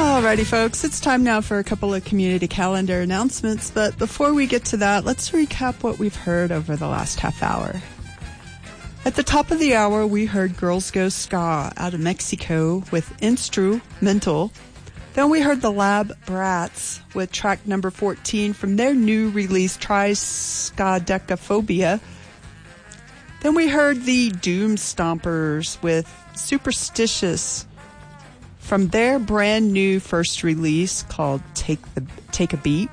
Alrighty, folks, it's time now for a couple of community calendar announcements, but before we get to that, let's recap what we've heard over the last half hour. At the top of the hour, we heard Girls Go Ska out of Mexico with Instrumental. Then we heard the Lab Brats with track number 14 from their new release, Triskaidekaphobia. Then we heard the Doom Stompers with Superstitious from their brand new first release called Take a Beat.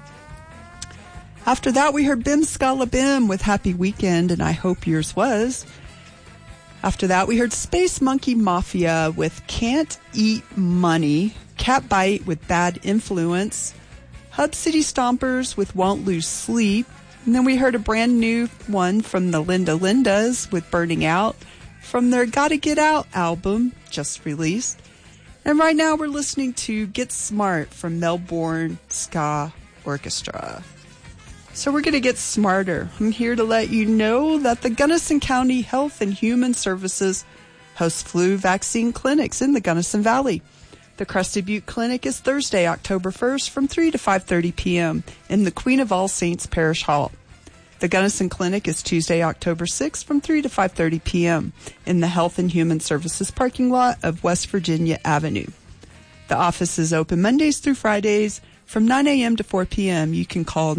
After that, we heard Bim Scala Bim with Happy Weekend, and I Hope Yours Was. After that, we heard Space Monkey Mafia with Can't Eat Money, Cat Bite with Bad Influence, Hub City Stompers with Won't Lose Sleep, and then we heard a brand new one from the Linda Lindas with Burning Out from their Gotta Get Out album, just released. And right now we're listening to Get Smart from Melbourne Ska Orchestra. So we're going to get smarter. I'm here to let you know that the Gunnison County Health and Human Services hosts flu vaccine clinics in the Gunnison Valley. The Crested Butte Clinic is Thursday, October 1st from 3 to 5:30 p.m. in the Queen of All Saints Parish Hall. The Gunnison Clinic is Tuesday, October 6th from 3 to 5:30 p.m. in the Health and Human Services parking lot of West Virginia Avenue. The office is open Mondays through Fridays from 9 a.m. to 4 p.m. You can call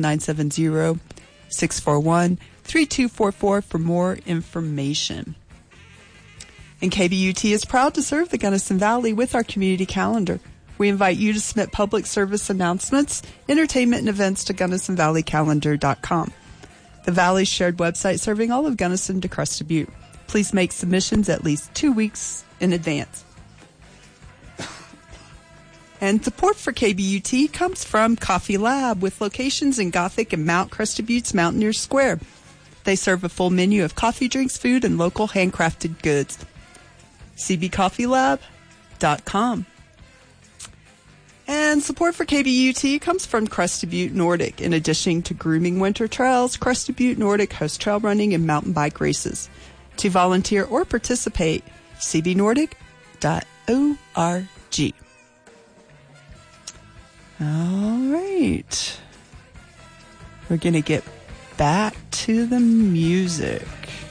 970-641-3244 for more information. And KBUT is proud to serve the Gunnison Valley with our community calendar. We invite you to submit public service announcements, entertainment, and events to GunnisonValleyCalendar.com. The Valley's shared website serving all of Gunnison to Crested Butte. Please make submissions at least 2 weeks in advance. And support for KBUT comes from Coffee Lab with locations in Gothic and Mount Crested Butte's Mountaineers Square. They serve a full menu of coffee, drinks, food, and local handcrafted goods. cbcoffeelab.com. And support for KBUT comes from Crested Butte Nordic. In addition to grooming winter trails, Crested Butte Nordic hosts trail running and mountain bike races. To volunteer or participate, cbnordic.org. All right. We're going to get back to the music.